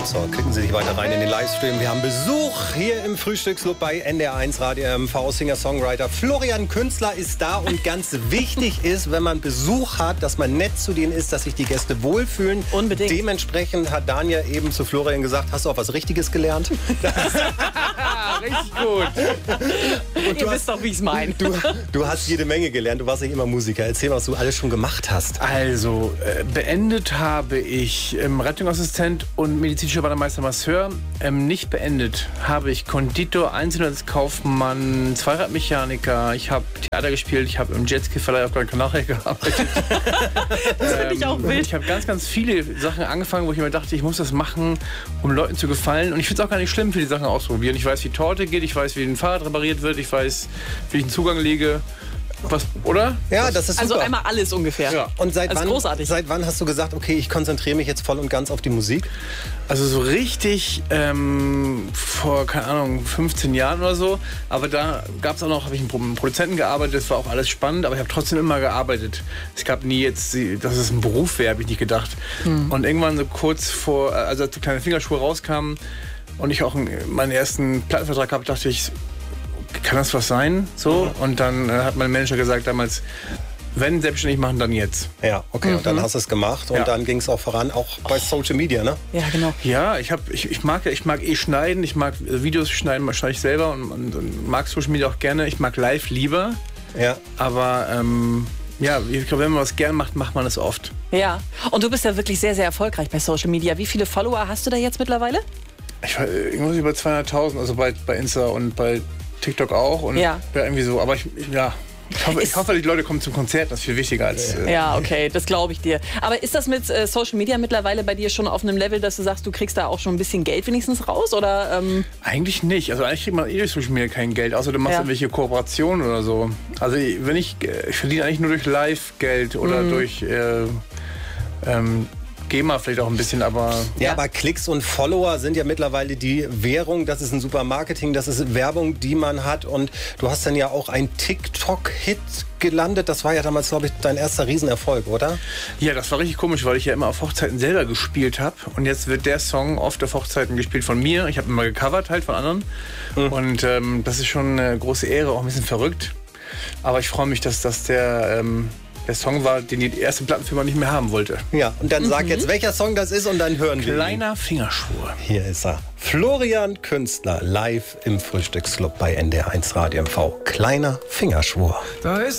So, klicken Sie sich weiter rein in den Livestream. Wir haben Besuch hier im Frühstücksclub bei NDR1 Radio MV. Singer-Songwriter Florian Künstler ist da und ganz wichtig ist, wenn man Besuch hat, dass man nett zu denen ist, dass sich die Gäste wohlfühlen. Unbedingt. Dementsprechend hat Daniel eben zu Florian gesagt, hast du auch was Richtiges gelernt? Richtig gut. Und Ihr wisst doch, wie ich es meine. Du hast jede Menge gelernt, du warst nicht immer Musiker. Erzähl mal, was du alles schon gemacht hast. Also, beendet habe ich Rettungsassistent und medizinischer Bademeister Masseur. Nicht beendet habe ich Konditor, Einzelhandelskaufmann, Zweiradmechaniker. Ich habe Theater gespielt, ich habe im Jetski-Verleih auf Gran Canaria gearbeitet. Das finde ich auch wild. Ich habe ganz viele Sachen angefangen, wo ich immer dachte, ich muss das machen, um Leuten zu gefallen. Und ich finde es auch gar nicht schlimm, viele Sachen ausprobieren. Ich weiß, wie Torte geht, ich weiß, wie ein Fahrrad repariert wird, ich weiß, wie ich einen Zugang lege. Was, oder? Ja, das ist super. Also einmal alles ungefähr. Ja. Und seit großartig. wann hast du gesagt, okay, ich konzentriere mich jetzt voll und ganz auf die Musik? Also so richtig vor, keine Ahnung, 15 Jahren oder so. Aber da gab es auch noch, habe ich einen Produzenten gearbeitet, das war auch alles spannend, aber ich habe trotzdem immer gearbeitet. Es gab nie jetzt, dass es ein Beruf wäre, habe ich nicht gedacht. Und irgendwann so kurz vor, also als die kleine Fingerschuhe rauskamen und ich auch meinen ersten Plattenvertrag habe, dachte ich, kann das was sein? So. Und dann hat mein Manager gesagt damals, wenn selbstständig machen, dann jetzt. Ja, okay. Und dann hast du es gemacht und dann ging es auch voran, auch bei Social Media, ne? Ja, genau. Ja, ich mag schneiden, ich mag Videos schneiden, schneide ich selber und mag Social Media auch gerne. Ich mag live lieber. Ja. Aber ja, ich glaube, wenn man was gern macht, macht man es oft. Ja. Und du bist ja wirklich sehr, sehr erfolgreich bei Social Media. Wie viele Follower hast du da jetzt mittlerweile? Ich war irgendwas über 200.000, also bei Insta und bei TikTok auch. Und ja, irgendwie so. Aber ich hoffe, die Leute kommen zum Konzert. Das ist viel wichtiger als... ja, okay, das glaube ich dir. Aber ist das mit Social Media mittlerweile bei dir schon auf einem Level, dass du sagst, du kriegst da auch schon ein bisschen Geld wenigstens raus? Oder, Eigentlich nicht. Also eigentlich kriegt man durch Social Media kein Geld, außer du machst irgendwelche Kooperationen oder so. Also ich verdiene eigentlich nur durch Live-Geld oder durch... GEMA vielleicht auch ein bisschen, aber... Ja, aber Klicks und Follower sind ja mittlerweile die Währung. Das ist ein super Marketing, das ist Werbung, die man hat. Und du hast dann ja auch einen TikTok-Hit gelandet. Das war ja damals, glaube ich, dein erster Riesenerfolg, oder? Ja, das war richtig komisch, weil ich ja immer auf Hochzeiten selber gespielt habe. Und jetzt wird der Song oft auf Hochzeiten gespielt von mir. Ich habe immer gecovert halt von anderen. Und das ist schon eine große Ehre, auch ein bisschen verrückt. Aber ich freue mich, dass das der Song war, den die erste Plattenfirma nicht mehr haben wollte. Ja, und dann sag jetzt, welcher Song das ist und dann hören wir. Kleiner Fingerschwur. Hier ist er. Florian Künstler, live im Frühstücksclub bei NDR1 Radio MV. Kleiner Fingerschwur. Da ist